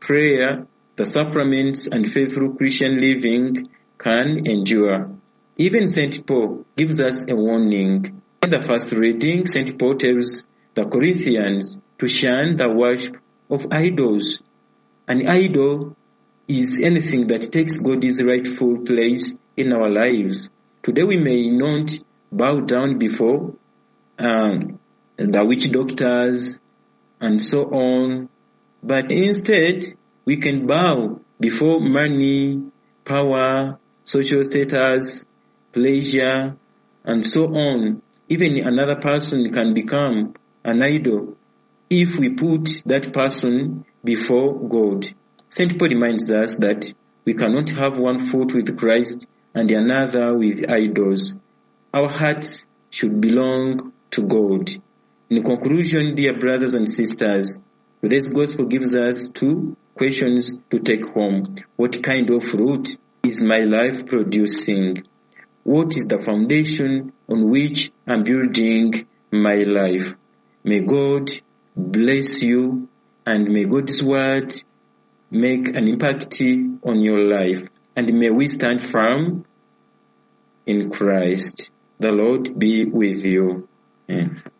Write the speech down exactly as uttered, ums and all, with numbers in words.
prayer, the sacraments, and faithful Christian living can endure. Even Saint Paul gives us a warning. In the first reading, Saint Paul tells the Corinthians to shun the worship of idols. An idol is anything that takes God's rightful place in our lives. Today we may not bow down before um, the witch doctors and so on, but instead we can bow before money, power, social status, pleasure, and so on. Even another person can become an idol if we put that person before God. Saint Paul reminds us that we cannot have one foot with Christ and another with idols. Our hearts should belong to God. In conclusion, dear brothers and sisters, today's gospel gives us two questions to take home. What kind of fruit is my life producing? What is the foundation on which I'm building my life? May God bless you, and may God's word make an impact on your life, and may we stand firm in Christ. The Lord be with you. Amen.